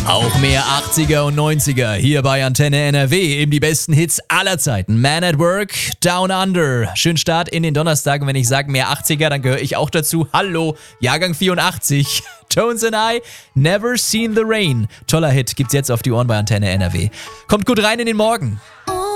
Auch mehr 80er und 90er hier bei Antenne NRW. Eben die besten Hits aller Zeiten. Man at Work, Down Under. Schönen Start in den Donnerstag. Und wenn ich sage mehr 80er, dann gehöre ich auch dazu. Hallo, Jahrgang 84. Tones and I, Never Seen the Rain. Toller Hit, gibt's jetzt auf die Ohren bei Antenne NRW. Kommt gut rein in den Morgen.